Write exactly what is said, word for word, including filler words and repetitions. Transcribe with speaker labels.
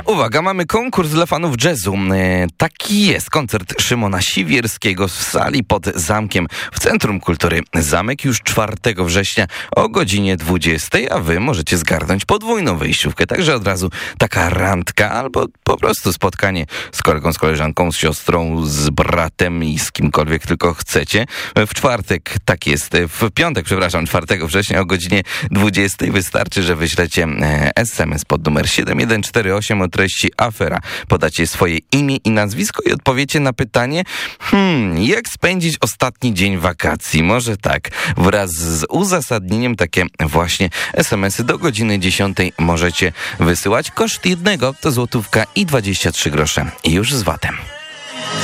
Speaker 1: Uwaga, mamy konkurs dla fanów jazzu. E, taki jest koncert Szymona Siwierskiego w sali pod zamkiem w Centrum Kultury Zamek już czwartego września o godzinie dwudziestej, a wy możecie zgarnąć podwójną wejściówkę. Także od razu taka randka albo po prostu spotkanie z kolegą, z koleżanką, z siostrą, z bratem i z kimkolwiek tylko chcecie. W czwartek, tak jest, w piątek, przepraszam, czwartego września o godzinie dwudziestej wystarczy, że wyślecie es em es pod numer siedem jeden cztery osiem o treści afera. Podacie swoje imię i nazwisko i odpowiecie na pytanie, hmm, jak spędzić ostatni dzień wakacji? Może tak, wraz z uzasadnieniem takie właśnie es em esy do godziny dziesiątej możecie wysyłać. Koszt jednego to złotówka i dwadzieścia trzy grosze. I już z vatem.